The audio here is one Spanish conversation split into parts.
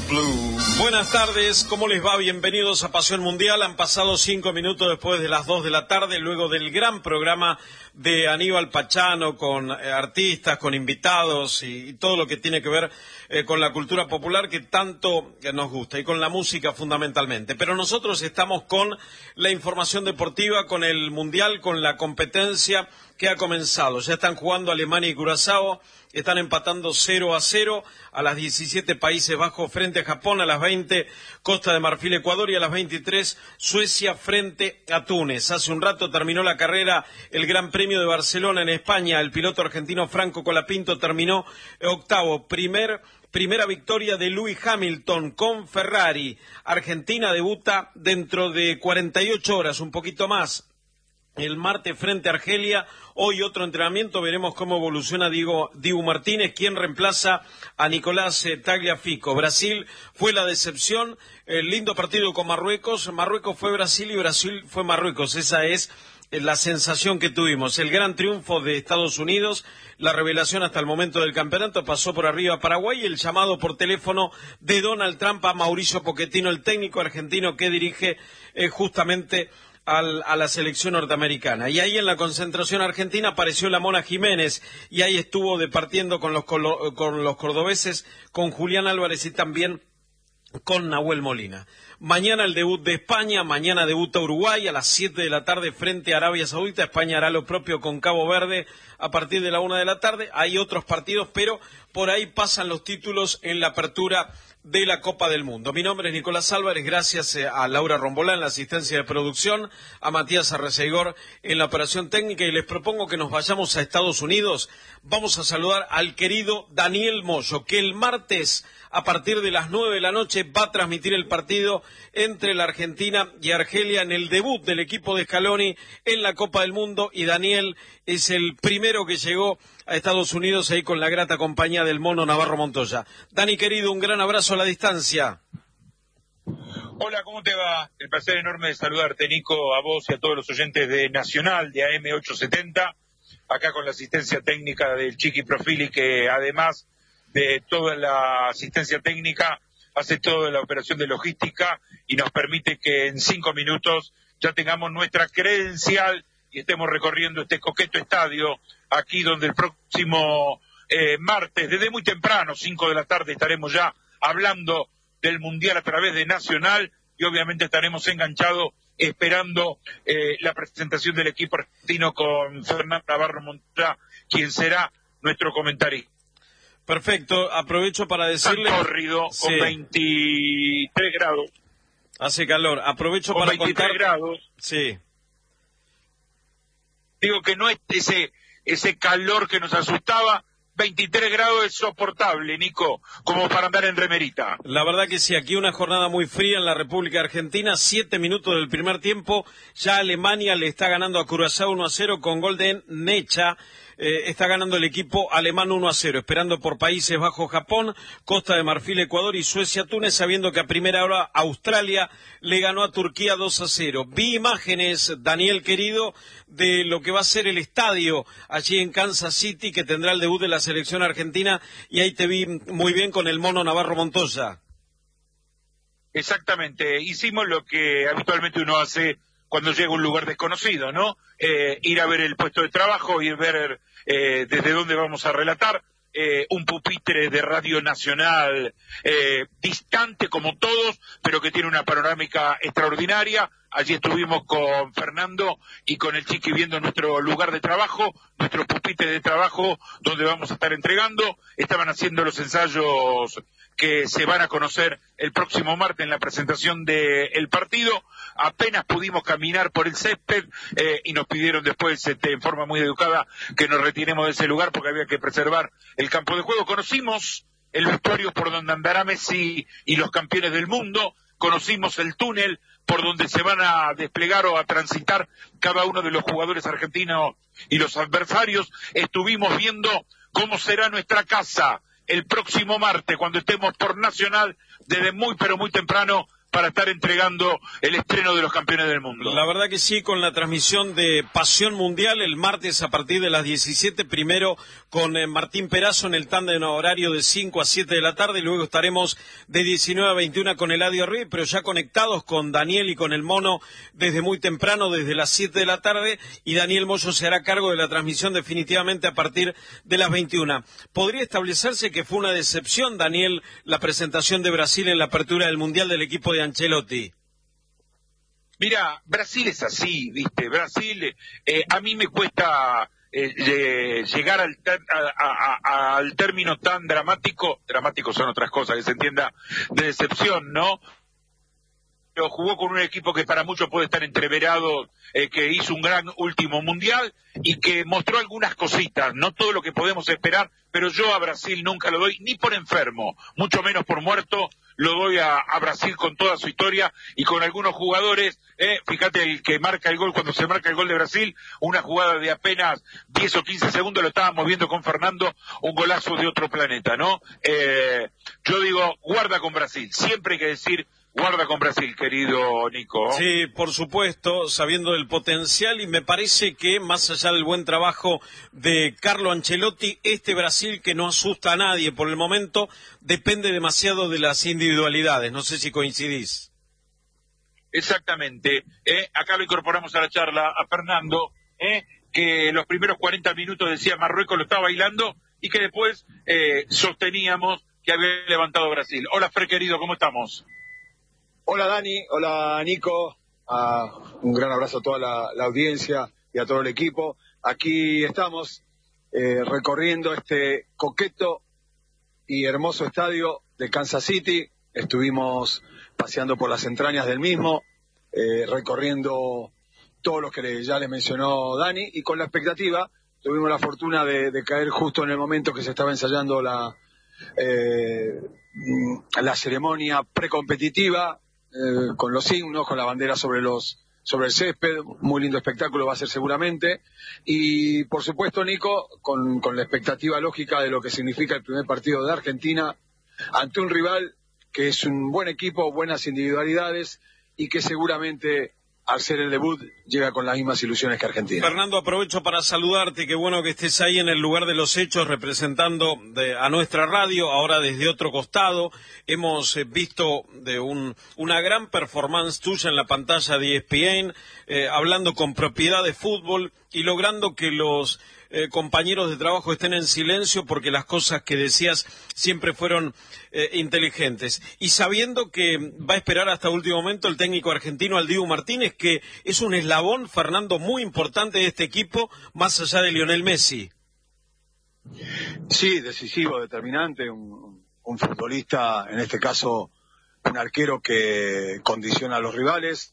Blue. Buenas tardes, ¿cómo les va? Bienvenidos a Pasión Mundial. Han pasado 5 minutos después de las 2 de la tarde, luego del gran programa de Aníbal Pachano, con artistas, con invitados y todo lo que tiene que ver con la cultura popular que tanto nos gusta y con la música fundamentalmente. Pero nosotros estamos con la información deportiva, con el Mundial, con la competencia que ha comenzado. Ya están jugando Alemania y Curazao, están empatando 0-0 a las 17 Países Bajos frente a Japón, a las 20 Costa de Marfil, Ecuador, y a las 23 Suecia frente a Túnez. Hace un rato terminó la carrera el Gran Premio de Barcelona en España. El piloto argentino Franco Colapinto terminó octavo. Primera victoria de Lewis Hamilton con Ferrari. Argentina debuta dentro de 48 horas, un poquito más, el martes frente a Argelia. Hoy otro entrenamiento, veremos cómo evoluciona Dibu Martínez, quien reemplaza a Nicolás Tagliafico. Brasil fue la decepción, el lindo partido con Marruecos. Marruecos fue Brasil y Brasil fue Marruecos. Esa es la sensación que tuvimos. El gran triunfo de Estados Unidos, la revelación hasta el momento del campeonato, pasó por arriba a Paraguay. El llamado por teléfono de Donald Trump a Mauricio Pochettino, el técnico argentino que dirige justamente a la selección norteamericana. Y ahí en la concentración argentina apareció la Mona Jiménez y ahí estuvo departiendo con los cordobeses, con Julián Álvarez y también con Nahuel Molina. Mañana el debut de España, mañana debuta Uruguay a las 7 de la tarde frente a Arabia Saudita. España hará lo propio con Cabo Verde a partir de la 1 de la tarde. Hay otros partidos, pero por ahí pasan los títulos en la apertura de la Copa del Mundo. Mi nombre es Nicolás Álvarez, gracias a Laura Rombolá en la asistencia de producción, a Matías Arreceigor en la operación técnica, y les propongo que nos vayamos a Estados Unidos. Vamos a saludar al querido Daniel Moyo, que el martes a partir de las 9 de la noche va a transmitir el partido entre la Argentina y Argelia en el debut del equipo de Scaloni en la Copa del Mundo, y Daniel es el primero que llegó a Estados Unidos ahí con la grata compañía del Mono Navarro Montoya. Dani, querido, un gran abrazo a la distancia. Hola, ¿cómo te va? El placer enorme de saludarte, Nico, a vos y a todos los oyentes de Nacional, de AM870, acá con la asistencia técnica del Chiqui Profili, que además de toda la asistencia técnica hace toda la operación de logística y nos permite que en 5 minutos ya tengamos nuestra credencial y estemos recorriendo este coqueto estadio, aquí donde el próximo martes, desde muy temprano, 5 de la tarde, estaremos ya hablando del Mundial a través de Nacional, y obviamente estaremos enganchados esperando la presentación del equipo argentino con Fernando Navarro Montoya, quien será nuestro comentarista. Perfecto, aprovecho para decirle... Córrido, sí, con 23 grados. Hace calor, aprovecho con para 23 contar... grados. Sí. Digo que no es ese calor que nos asustaba. 23 grados es soportable, Nico, como para andar en remerita. La verdad que sí, aquí una jornada muy fría en la República Argentina. 7 minutos del primer tiempo, ya Alemania le está ganando a Curazao 1-0 con gol de Necha. Está ganando el equipo alemán 1-0, esperando por Países Bajos, Japón, Costa de Marfil, Ecuador y Suecia, Túnez, sabiendo que a primera hora Australia le ganó a Turquía 2-0. Vi imágenes, Daniel querido, de lo que va a ser el estadio allí en Kansas City, que tendrá el debut de la selección argentina, y ahí te vi muy bien con el Mono Navarro Montoya. Exactamente, hicimos lo que habitualmente uno hace cuando llega a un lugar desconocido, ¿no? Ir a ver el puesto de trabajo, ir a ver desde dónde vamos a relatar, un pupitre de Radio Nacional distante como todos, pero que tiene una panorámica extraordinaria. Allí estuvimos con Fernando y con el Chiqui viendo nuestro lugar de trabajo, nuestro pupitre de trabajo, donde vamos a estar entregando. Estaban haciendo los ensayos que se van a conocer el próximo martes en la presentación del partido. Apenas pudimos caminar por el césped y nos pidieron después, en forma muy educada, que nos retiremos de ese lugar porque había que preservar el campo de juego. Conocimos el vestuario por donde andará Messi y los campeones del mundo, conocimos el túnel por donde se van a desplegar o a transitar cada uno de los jugadores argentinos y los adversarios. Estuvimos viendo cómo será nuestra casa el próximo martes, cuando estemos por Nacional, desde muy pero muy temprano, para estar entregando el estreno de los campeones del mundo. La verdad que sí, con la transmisión de Pasión Mundial el martes a partir de las 17, primero con Martín Perazo en el tándem horario de 5 a 7 de la tarde, y luego estaremos de 19 a 21 con Eladio Ruiz, pero ya conectados con Daniel y con el Mono desde muy temprano, desde las 7 de la tarde, y Daniel Moyo se hará cargo de la transmisión definitivamente a partir de las 21. ¿Podría establecerse que fue una decepción, Daniel, la presentación de Brasil en la apertura del Mundial del equipo de Ancelotti? Mira, Brasil es así, ¿viste? Brasil, a mí me cuesta llegar al término tan dramático son otras cosas, que se entienda, de decepción, ¿no? Pero jugó con un equipo que para muchos puede estar entreverado, que hizo un gran último mundial y que mostró algunas cositas, no todo lo que podemos esperar, pero yo a Brasil nunca lo doy ni por enfermo, mucho menos por muerto, lo doy a Brasil con toda su historia y con algunos jugadores, fíjate el que marca el gol, cuando se marca el gol de Brasil, una jugada de apenas 10 o 15 segundos, lo estábamos viendo con Fernando, un golazo de otro planeta, ¿no? Yo digo, guarda con Brasil, siempre hay que decir, guarda con Brasil, querido Nico. Sí, por supuesto, sabiendo del potencial, y me parece que más allá del buen trabajo de Carlo Ancelotti, este Brasil que no asusta a nadie por el momento, depende demasiado de las individualidades. No sé si coincidís. Exactamente. Acá lo incorporamos a la charla a Fernando, que los primeros 40 minutos decía Marruecos lo estaba bailando y que después sosteníamos que había levantado Brasil. Hola, Fer, querido, ¿cómo estamos? Hola Dani, hola Nico, un gran abrazo a toda la audiencia y a todo el equipo. Aquí estamos recorriendo este coqueto y hermoso estadio de Kansas City. Estuvimos paseando por las entrañas del mismo, recorriendo todo lo que ya le mencionó Dani, y con la expectativa, tuvimos la fortuna de caer justo en el momento que se estaba ensayando la ceremonia precompetitiva, con los himnos, con la bandera sobre el césped. Muy lindo espectáculo va a ser seguramente, y por supuesto, Nico, con la expectativa lógica de lo que significa el primer partido de Argentina ante un rival que es un buen equipo, buenas individualidades, y que seguramente al ser el debut llega con las mismas ilusiones que Argentina. Fernando, aprovecho para saludarte, qué bueno que estés ahí en el lugar de los hechos representando a nuestra radio, ahora desde otro costado. Hemos visto una gran performance tuya en la pantalla de ESPN, hablando con propiedad de fútbol y logrando que los compañeros de trabajo estén en silencio, porque las cosas que decías siempre fueron inteligentes. Y sabiendo que va a esperar hasta último momento el técnico argentino, el Dibu Martínez, que es un eslabón, Fernando, muy importante de este equipo, más allá de Lionel Messi. Sí, decisivo, determinante, un futbolista, en este caso un arquero que condiciona a los rivales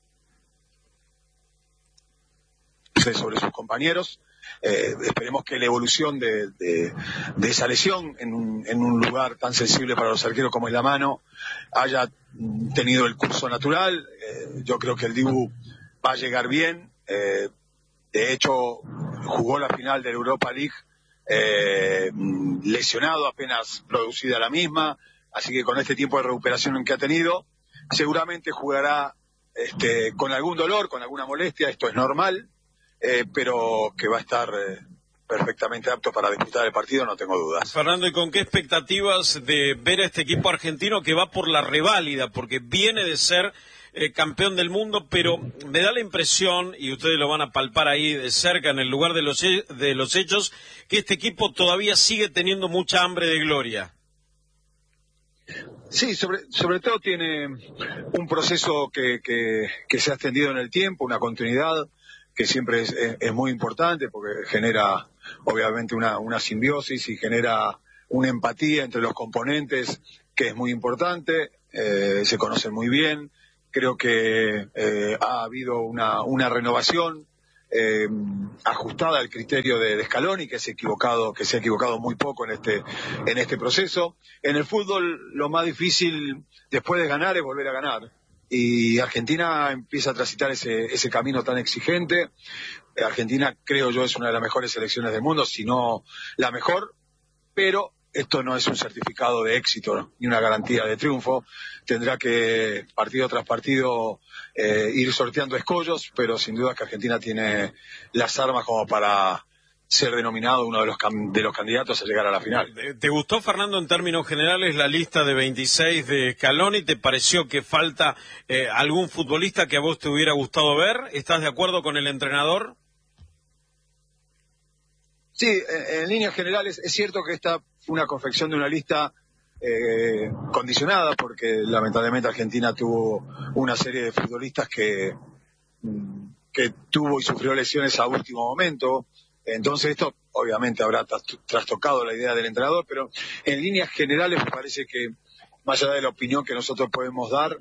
sobre sus compañeros. Esperemos que la evolución de esa lesión en un lugar tan sensible para los arqueros como es la mano haya tenido el curso natural. Yo creo que el Dibu va a llegar bien. De hecho, jugó la final de la Europa League lesionado, apenas producida la misma, así que con este tiempo de recuperación que ha tenido, seguramente jugará con algún dolor, con alguna molestia. Esto es normal, pero que va a estar perfectamente apto para disputar el partido, no tengo dudas. Fernando, ¿y con qué expectativas de ver a este equipo argentino que va por la reválida? Porque viene de ser campeón del mundo, pero me da la impresión, y ustedes lo van a palpar ahí de cerca en el lugar de los hechos, que este equipo todavía sigue teniendo mucha hambre de gloria. Sí, sobre todo tiene un proceso que se ha extendido en el tiempo, una continuidad que siempre es muy importante, porque genera obviamente una simbiosis y genera una empatía entre los componentes que es muy importante. Se conocen muy bien. Creo que ha habido una renovación ajustada al criterio de Scaloni, que se ha equivocado muy poco en este proceso. En el fútbol lo más difícil después de ganar es volver a ganar. Y Argentina empieza a transitar ese camino tan exigente. Argentina, creo yo, es una de las mejores selecciones del mundo, si no la mejor, pero esto no es un certificado de éxito ni una garantía de triunfo. Tendrá que, partido tras partido, ir sorteando escollos, pero sin duda que Argentina tiene las armas como para ser denominado uno de los candidatos a llegar a la final. ¿Te gustó, Fernando, en términos generales la lista de 26 de Scaloni? ¿Te pareció que falta algún futbolista que a vos te hubiera gustado ver? ¿Estás de acuerdo con el entrenador? Sí, en líneas generales es cierto que esta fue una confección de una lista condicionada, porque lamentablemente Argentina tuvo una serie de futbolistas que tuvo y sufrió lesiones a último momento. Entonces esto obviamente habrá trastocado la idea del entrenador, pero en líneas generales me parece que, más allá de la opinión que nosotros podemos dar,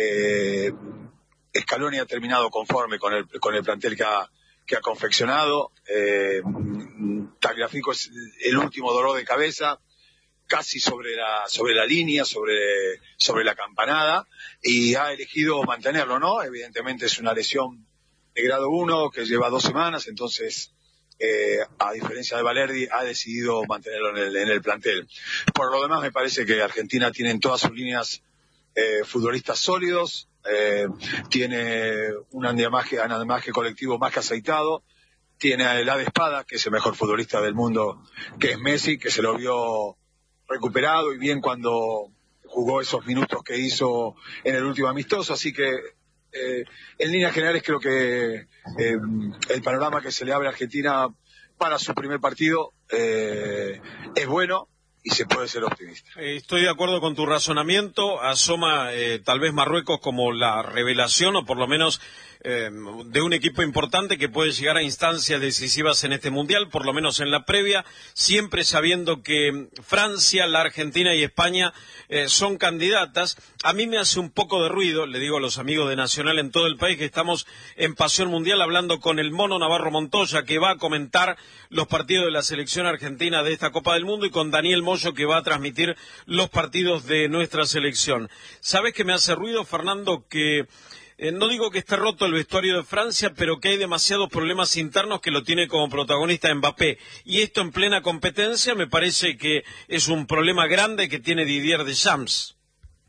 Scaloni ha terminado conforme con el plantel que ha confeccionado. Tagliafico es el último dolor de cabeza, casi sobre la línea, sobre la campanada, y ha elegido mantenerlo, ¿no? Evidentemente es una lesión de grado 1 que lleva 2 semanas, entonces a diferencia de Valerdi, ha decidido mantenerlo en el plantel. Por lo demás, me parece que Argentina tiene en todas sus líneas futbolistas sólidos, tiene un andamiaje colectivo más que aceitado, tiene a el ave espada, que es el mejor futbolista del mundo, que es Messi, que se lo vio recuperado y bien cuando jugó esos minutos que hizo en el último amistoso, así que en líneas generales creo que el panorama que se le abre a Argentina para su primer partido es bueno y se puede ser optimista. Estoy de acuerdo con tu razonamiento. Asoma tal vez Marruecos como la revelación, o por lo menos de un equipo importante que puede llegar a instancias decisivas en este Mundial, por lo menos en la previa, siempre sabiendo que Francia, la Argentina y España son candidatas. A mí me hace un poco de ruido, le digo a los amigos de Nacional en todo el país, que estamos en Pasión Mundial hablando con el Mono Navarro Montoya, que va a comentar los partidos de la selección argentina de esta Copa del Mundo, y con Daniel Moyo, que va a transmitir los partidos de nuestra selección. ¿Sabes qué me hace ruido, Fernando? Que no digo que esté roto el vestuario de Francia, pero que hay demasiados problemas internos que lo tiene como protagonista Mbappé. Y esto en plena competencia me parece que es un problema grande que tiene Didier Deschamps.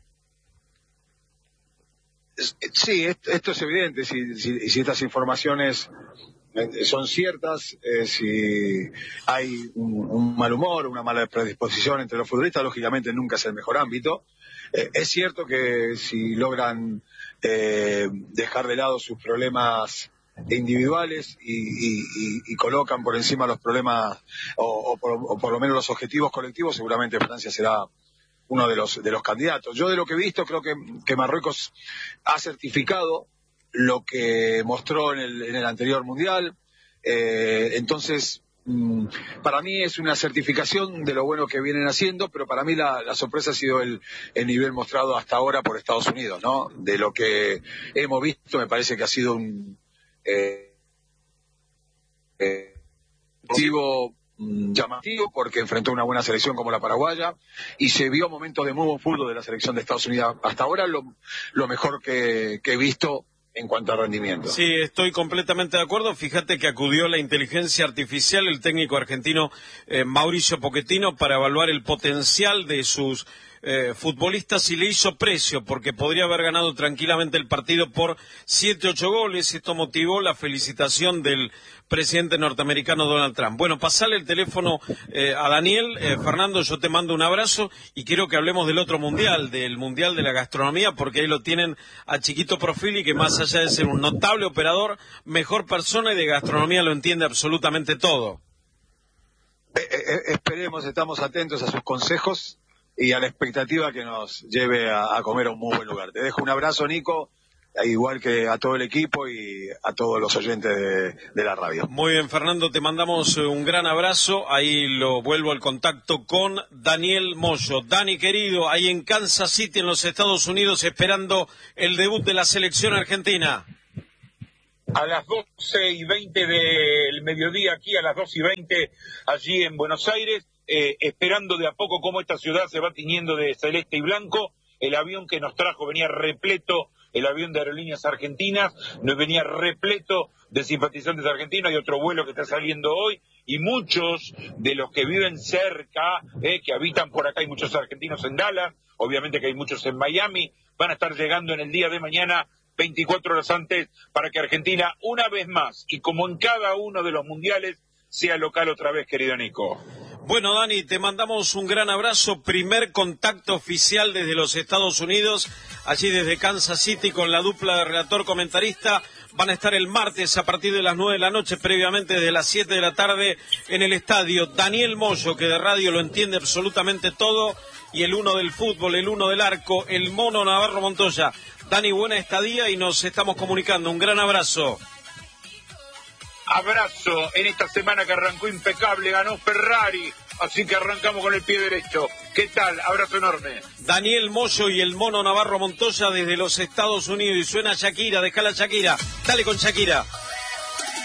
Sí, esto es evidente. Si estas informaciones son ciertas, si hay un mal humor, una mala predisposición entre los futbolistas, lógicamente nunca es el mejor ámbito. Es cierto que si logran dejar de lado sus problemas individuales y colocan por encima los problemas o por lo menos los objetivos colectivos, seguramente Francia será uno de los candidatos. Yo de lo que he visto creo que Marruecos ha certificado lo que mostró en el anterior mundial, entonces para mí es una certificación de lo bueno que vienen haciendo, pero para mí la sorpresa ha sido el nivel mostrado hasta ahora por Estados Unidos, ¿no? De lo que hemos visto, me parece que ha sido un llamativo, porque enfrentó una buena selección como la paraguaya y se vio momentos de muy buen fútbol de la selección de Estados Unidos. Hasta ahora lo mejor que he visto en cuanto a rendimiento. Sí, estoy completamente de acuerdo. Fíjate que acudió la inteligencia artificial, el técnico argentino Mauricio Pochettino, para evaluar el potencial de sus futbolistas, y le hizo precio, porque podría haber ganado tranquilamente el partido por 7-8 goles. Esto motivó la felicitación del presidente norteamericano Donald Trump. Bueno, pasale el teléfono a Daniel. Fernando, yo te mando un abrazo y quiero que hablemos del otro mundial, del mundial de la gastronomía, porque ahí lo tienen a Chiquito Profili, que más allá de ser un notable operador, mejor persona, y de gastronomía lo entiende absolutamente todo. Esperemos, estamos atentos a sus consejos y a la expectativa que nos lleve a comer a un muy buen lugar. Te dejo un abrazo, Nico, igual que a todo el equipo y a todos los oyentes de la radio. Muy bien, Fernando, te mandamos un gran abrazo. Ahí lo vuelvo al contacto con Daniel Moyo. Dani, querido, ahí en Kansas City, en los Estados Unidos, esperando el debut de la selección argentina. A las 12:20 del mediodía aquí, a las 2:20 allí en Buenos Aires, esperando de a poco cómo esta ciudad se va tiñendo de celeste y blanco. El avión que nos trajo venía repleto, el avión de Aerolíneas Argentinas, nos venía repleto de simpatizantes argentinos. Hay otro vuelo que está saliendo hoy, y muchos de los que viven cerca, que habitan por acá, hay muchos argentinos en Dallas, obviamente que hay muchos en Miami, van a estar llegando en el día de mañana 24 horas antes para que Argentina, una vez más, y como en cada uno de los mundiales, sea local otra vez, querido Nico. Bueno, Dani, te mandamos un gran abrazo. Primer contacto oficial desde los Estados Unidos, allí desde Kansas City, con la dupla de relator-comentarista. Van a estar el martes a partir de las 9 de la noche, previamente desde las 7 de la tarde, en el estadio. Daniel Moyo, que de radio lo entiende absolutamente todo, y el uno del fútbol, el uno del arco, el mono Navarro Montoya. Dani, buena estadía y nos estamos comunicando. Un gran abrazo. Abrazo en esta semana que arrancó impecable, ganó Ferrari, así que arrancamos con el pie derecho. ¿Qué tal? Abrazo enorme. Daniel Moyo y el mono Navarro Montoya desde los Estados Unidos. Y suena Shakira, déjala Shakira. Dale con Shakira.